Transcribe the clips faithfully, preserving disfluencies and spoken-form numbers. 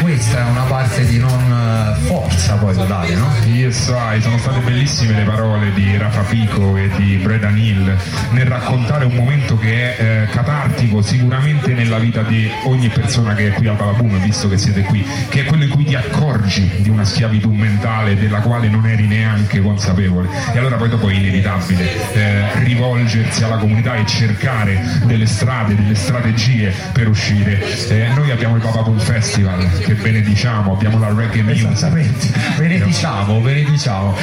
questa è una parte di non forza poi totale, no? Yes, sai, sono state bellissime le parole di Rafa Pico e di Bredan Hill nel raccontare un momento che è eh, catartico sicuramente nella vita di ogni persona che è qui al Balaboom, visto che siete qui, che è quello in cui ti accorgi di una schiavitù mentale della quale non eri neanche consapevole, e allora poi dopo è inevitabile eh, rivolgersi alla comunità e cercare delle strade, delle strategie per uscire. Eh, noi abbiamo il Balaboom Festival che benediciamo, abbiamo la Reggae Music. Esattamente, benediciamo, benediciamo.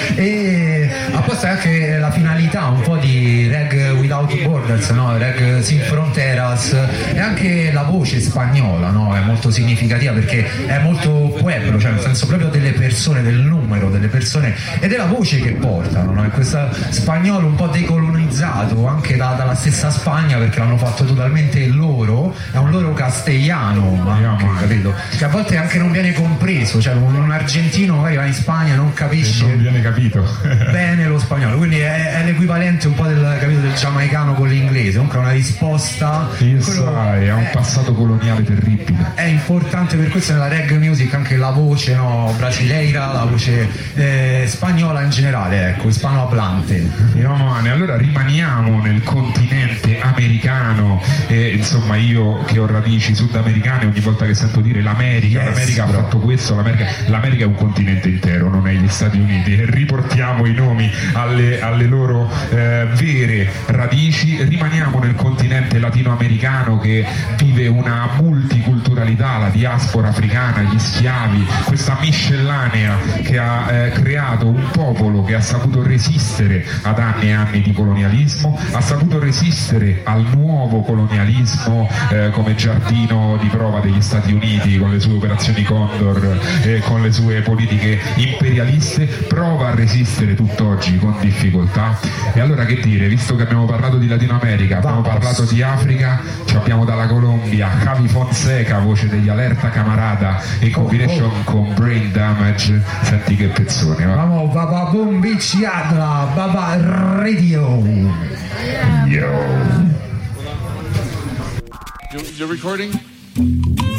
E apposta è anche la finalità un po' di Reggae Without Borders, no? Reggae Sin Fronteras, e anche la voce spagnola, no? È molto significativa perché è molto pueblo, cioè nel senso proprio delle persone, del numero delle persone e della voce che portano, no? E questo spagnolo un po' decolonizzato anche da, dalla stessa Spagna, perché l'hanno fatto totalmente loro, è un loro castellano, ma anche, capito? Che a volte anche non viene compreso, cioè un, un argentino magari va in Spagna e non capisce, non viene capito bene lo spagnolo, quindi è, è l'equivalente un po' del, capito, del giamaicano con l'inglese, comunque è una risposta. Io sai, ha un passato coloniale terribile. È importante per questo nella reggae music anche la voce, no, brasileira, la voce eh, spagnola in generale, ecco, ispanohablante. Romane, allora rimaniamo nel continente americano, e insomma io che ho radici sudamericane ogni volta che sento dire l'America, yes, l'America bro. ha fatto questo, l'America, l'America è un continente intero, non è gli Stati Uniti, e riportiamo i nomi alle, alle loro eh, vere radici. Rimaniamo nel continente latinoamericano che vive una multiculturalità, la diaspora africana, gli schiavi, questa miscellanea che ha eh, creato un popolo che ha saputo resistere ad anni e anni di colonialismo, ha saputo resistere al nuovo colonialismo eh, come giardino di prova degli Stati Uniti con le sue operazioni Condor e eh, con le sue politiche imperialiste, prova a resistere tutt'oggi con difficoltà. E allora che dire, visto che abbiamo parlato di Latino America, abbiamo parlato di Africa, ci abbiamo dalla Colombia Javi Fonseca, voce degli Alerta Camarada, in combination oh, oh. con Brain Damage. Senti che pezzone, va? Vamos, Balaboom Bicciadra, Baba Radio. Yo. You, you're recording?